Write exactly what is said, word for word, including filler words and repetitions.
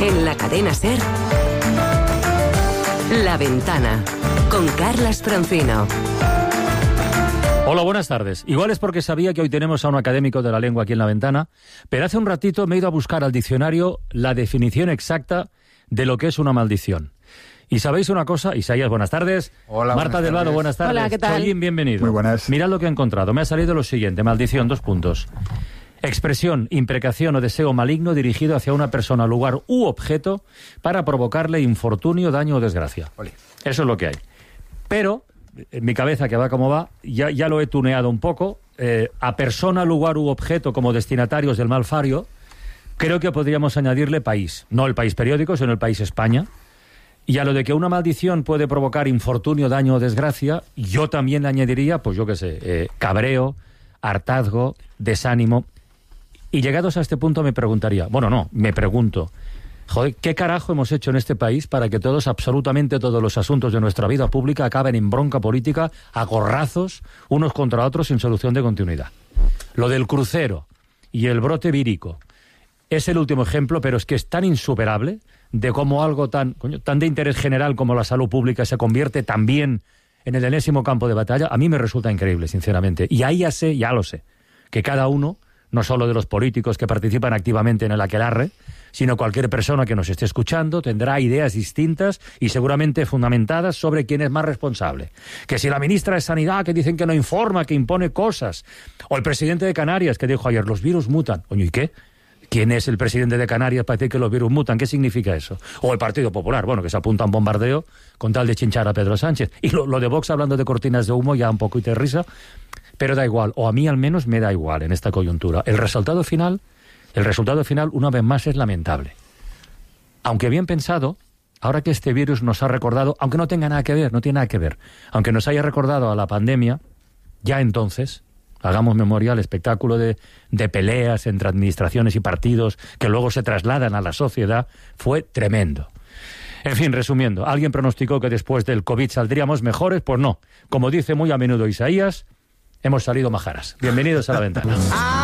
En la cadena SER, La Ventana, con Carlas Francino. Hola, buenas tardes. Igual es porque sabía que hoy tenemos a un académico de la lengua aquí en La Ventana, pero hace un ratito me he ido a buscar al diccionario la definición exacta de lo que es una maldición. Y sabéis una cosa, Isaías, buenas tardes. Hola, Marta buenas del Vado, tardes. buenas tardes. Hola, ¿qué tal? Chollín, bienvenido. Muy buenas. Mirad lo que he encontrado. Me ha salido lo siguiente, maldición, dos puntos. Expresión, imprecación o deseo maligno dirigido hacia una persona, lugar u objeto para provocarle infortunio, daño o desgracia. Oli. Eso es lo que hay. Pero, en mi cabeza, que va como va, ya, ya lo he tuneado un poco. Eh, a persona, lugar u objeto como destinatarios del malfario, creo que podríamos añadirle país. No el país periódico, sino el país España. Y a lo de que una maldición puede provocar infortunio, daño o desgracia, yo también le añadiría, pues yo qué sé, eh, cabreo, hartazgo, desánimo. Y llegados a este punto me preguntaría, bueno, no, me pregunto, joder, ¿qué carajo hemos hecho en este país para que todos, absolutamente todos los asuntos de nuestra vida pública acaben en bronca política, a gorrazos, unos contra otros, sin solución de continuidad? Lo del crucero y el brote vírico es el último ejemplo, pero es que es tan insuperable de cómo algo tan, coño, tan de interés general como la salud pública se convierte también en el enésimo campo de batalla. A mí me resulta increíble, sinceramente. Y ahí ya sé, ya lo sé, que cada uno, no solo de los políticos que participan activamente en el aquelarre, sino cualquier persona que nos esté escuchando, tendrá ideas distintas y seguramente fundamentadas sobre quién es más responsable. Que si la ministra de Sanidad, que dicen que no informa, que impone cosas, o el presidente de Canarias, que dijo ayer, los virus mutan. Oye, ¿y qué? ¿Quién es el presidente de Canarias para decir que los virus mutan? ¿Qué significa eso? O el Partido Popular, bueno, que se apunta a un bombardeo con tal de chinchar a Pedro Sánchez. Y lo, lo de Vox hablando de cortinas de humo ya un poquito de risa, pero da igual, o a mí al menos me da igual en esta coyuntura. El resultado final, el resultado final, una vez más, es lamentable. Aunque bien pensado, ahora que este virus nos ha recordado, aunque no tenga nada que ver, no tiene nada que ver, aunque nos haya recordado a la pandemia, ya entonces, hagamos memoria, el espectáculo de, de peleas entre administraciones y partidos que luego se trasladan a la sociedad fue tremendo. En fin, resumiendo, ¿alguien pronosticó que después del COVID saldríamos mejores? Pues no. Como dice muy a menudo Isaías, hemos salido majaras. Bienvenidos a La Ventana.